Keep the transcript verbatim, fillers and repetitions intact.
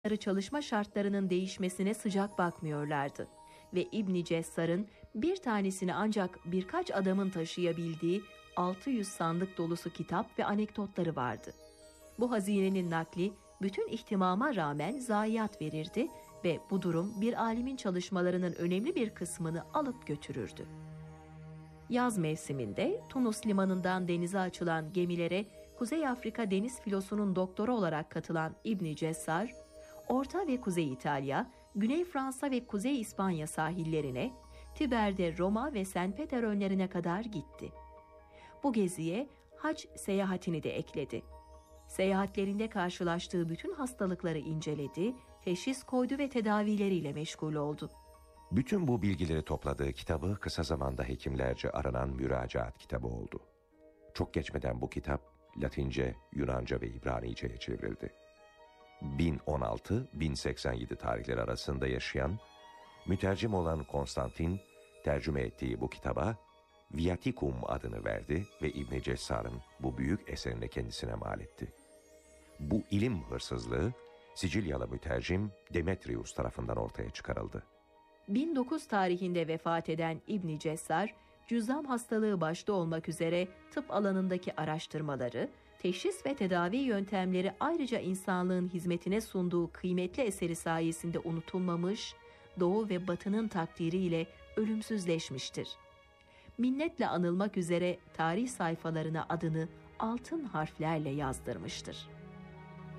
çalışma şartlarının değişmesine sıcak bakmıyorlardı ve İbn Cessar'ın bir tanesini ancak birkaç adamın taşıyabildiği altı yüz sandık dolusu kitap ve anekdotları vardı. Bu hazinenin nakli bütün ihtimama rağmen zayiat verirdi ve bu durum bir alimin çalışmalarının önemli bir kısmını alıp götürürdü. Yaz mevsiminde Tunus limanından denize açılan gemilere Kuzey Afrika deniz filosunun doktoru olarak katılan İbn Cessar, Orta ve Kuzey İtalya, Güney Fransa ve Kuzey İspanya sahillerine, Tiber'de Roma ve Saint Peter önlerine kadar gitti. Bu geziye hac seyahatini de ekledi. Seyahatlerinde karşılaştığı bütün hastalıkları inceledi, teşhis koydu ve tedavileriyle meşgul oldu. Bütün bu bilgileri topladığı kitabı kısa zamanda hekimlerce aranan müracaat kitabı oldu. Çok geçmeden bu kitap Latince, Yunanca ve İbranice'ye çevrildi. bin on altı bin seksen yedi tarihleri arasında yaşayan, mütercim olan Konstantin, tercüme ettiği bu kitaba Viaticum adını verdi ve İbn Cessar'ın bu büyük eserini kendisine mal etti. Bu ilim hırsızlığı Sicilyalı mütercim Demetrius tarafından ortaya çıkarıldı. bin dokuz tarihinde vefat eden İbn Cessar, cüzzam hastalığı başta olmak üzere tıp alanındaki araştırmaları, teşhis ve tedavi yöntemleri ayrıca insanlığın hizmetine sunduğu kıymetli eseri sayesinde unutulmamış, Doğu ve Batı'nın takdiriyle ölümsüzleşmiştir. Minnetle anılmak üzere tarih sayfalarına adını altın harflerle yazdırmıştır.